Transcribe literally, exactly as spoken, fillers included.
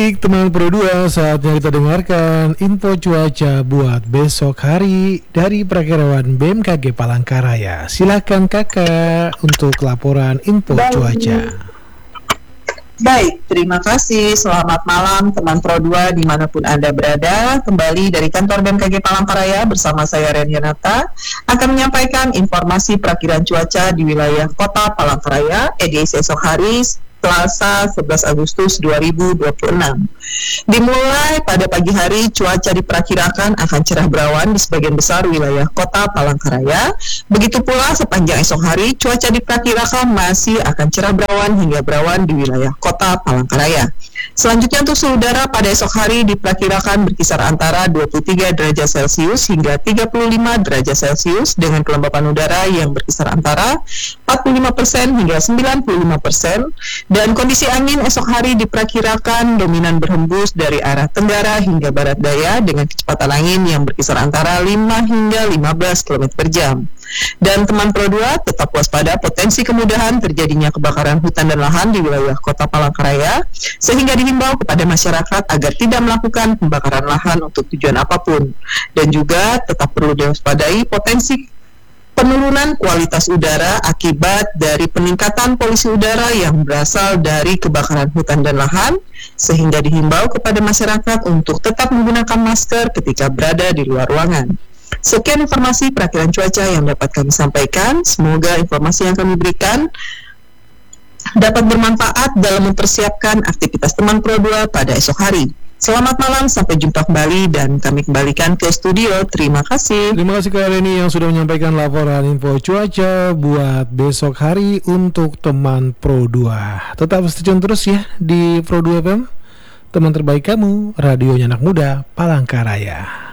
Baik, teman Pro dua, saatnya kita dengarkan info cuaca buat besok hari dari Prakirawan B M K G Palangkaraya. Silakan kakak untuk laporan info Baik. cuaca. Baik, terima kasih. Selamat malam teman Pro dua dimanapun Anda berada. Kembali dari kantor B M K G Palangkaraya bersama saya Renyanata akan menyampaikan informasi perakiraan cuaca di wilayah kota Palangkaraya edisi esok hari Selasa sebelas Agustus dua ribu dua puluh enam. Dimulai pada pagi hari, cuaca diperkirakan akan cerah berawan di sebagian besar wilayah kota Palangkaraya. Begitu pula sepanjang esok hari, cuaca diperkirakan masih akan cerah berawan hingga berawan di wilayah kota Palangkaraya. Selanjutnya untuk suhu udara pada esok hari diperkirakan berkisar antara dua puluh tiga derajat Celcius hingga tiga puluh lima derajat Celcius dengan kelembapan udara yang berkisar antara empat puluh lima persen hingga sembilan puluh lima persen. Dan kondisi angin esok hari diperkirakan dominan berhembus dari arah tenggara hingga barat daya dengan kecepatan angin yang berkisar antara lima hingga lima belas kilometer per jam. Dan teman Pro dua tetap waspada potensi kemudahan terjadinya kebakaran hutan dan lahan di wilayah kota Palangkaraya, sehingga dihimbau kepada masyarakat agar tidak melakukan pembakaran lahan untuk tujuan apapun. Dan juga tetap perlu diwaspadai potensi penurunan kualitas udara akibat dari peningkatan polusi udara yang berasal dari kebakaran hutan dan lahan, sehingga dihimbau kepada masyarakat untuk tetap menggunakan masker ketika berada di luar ruangan. Sekian informasi perakiraan cuaca yang dapat kami sampaikan. Semoga informasi yang kami berikan dapat bermanfaat dalam mempersiapkan aktivitas teman Pro dua pada esok hari. Selamat malam, sampai jumpa kembali dan kami kembalikan ke studio. Terima kasih. Terima kasih Kak Reni yang sudah menyampaikan laporan info cuaca buat besok hari untuk teman Pro dua. Tetap stay tune terus ya di Pro dua F M, teman terbaik kamu, radionya anak muda Palangkaraya.